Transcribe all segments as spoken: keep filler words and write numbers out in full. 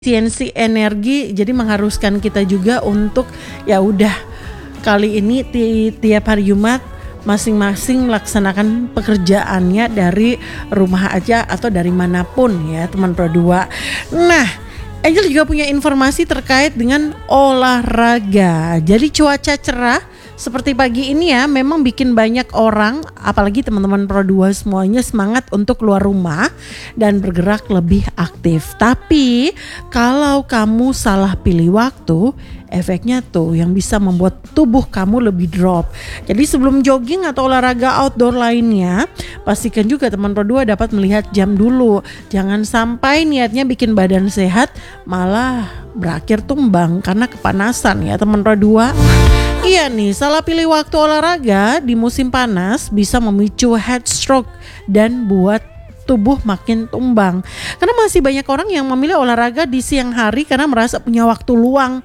Efisiensi energi jadi mengharuskan kita juga untuk ya udah kali ini ti- tiap hari Jumat masing-masing melaksanakan pekerjaannya dari rumah aja atau dari manapun ya teman Pro dua. Nah, Angel juga punya informasi terkait dengan olahraga. Jadi cuaca cerah seperti pagi ini ya memang bikin banyak orang, apalagi teman-teman Pro dua semuanya semangat untuk keluar rumah dan bergerak lebih aktif. Tapi kalau kamu salah pilih waktu, efeknya tuh yang bisa membuat tubuh kamu lebih drop. Jadi sebelum jogging atau olahraga outdoor lainnya, pastikan juga teman Pro dua dapat melihat jam dulu. Jangan sampai niatnya bikin badan sehat malah berakhir tumbang karena kepanasan ya teman Pro dua. Iya nih, salah pilih waktu olahraga di musim panas bisa memicu heat stroke dan buat tubuh makin tumbang. Karena masih banyak orang yang memilih olahraga di siang hari karena merasa punya waktu luang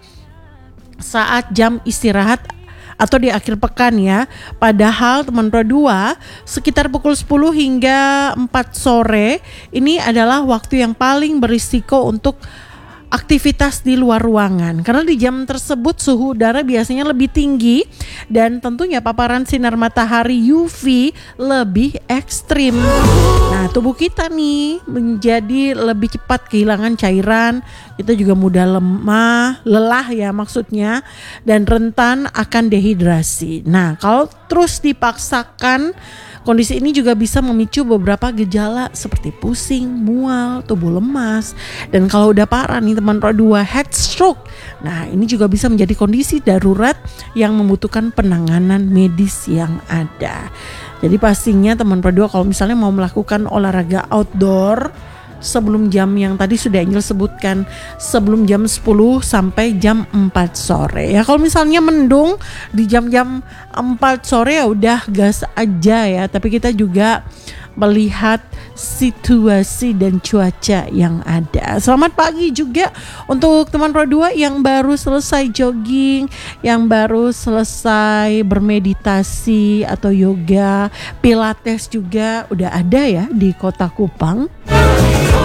saat jam istirahat atau di akhir pekan ya. Padahal teman Pro dua sekitar pukul sepuluh hingga empat sore ini adalah waktu yang paling berisiko untuk aktivitas di luar ruangan karena di jam tersebut suhu udara biasanya lebih tinggi dan tentunya paparan sinar matahari U V lebih ekstrim. Nah, tubuh kita nih menjadi lebih cepat kehilangan cairan, kita juga mudah lemah, lelah ya maksudnya, dan rentan akan dehidrasi. Nah, kalau terus dipaksakan, kondisi ini juga bisa memicu beberapa gejala seperti pusing, mual, tubuh lemas, dan kalau udah parah nih teman Pro dua, heat stroke. Nah, ini juga bisa menjadi kondisi darurat yang membutuhkan penanganan medis yang ada. Jadi pastinya teman Pro dua kalau misalnya mau melakukan olahraga outdoor sebelum jam yang tadi sudah Angel sebutkan, sebelum jam sepuluh sampai jam empat sore. Ya kalau misalnya mendung di jam-jam empat sore ya udah gas aja ya, tapi kita juga melihat situasi dan cuaca yang ada. Selamat pagi juga untuk teman Pro dua yang baru selesai jogging, yang baru selesai bermeditasi atau yoga, pilates juga udah ada ya di Kota Kupang.